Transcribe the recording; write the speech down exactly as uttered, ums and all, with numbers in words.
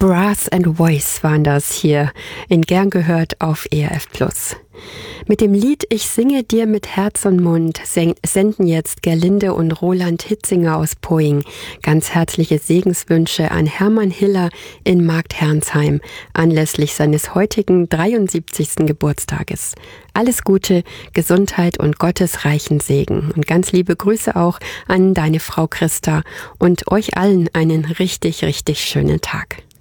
Brass and Voice waren das hier in Gern gehört auf E R F Plus. Mit dem Lied Ich singe dir mit Herz und Mund senden jetzt Gerlinde und Roland Hitzinger aus Poing ganz herzliche Segenswünsche an Hermann Hiller in Marktherrnsheim anlässlich seines heutigen dreiundsiebzigsten Geburtstages. Alles Gute, Gesundheit und Gottes reichen Segen. Und ganz liebe Grüße auch an deine Frau Christa und euch allen einen richtig, richtig schönen Tag.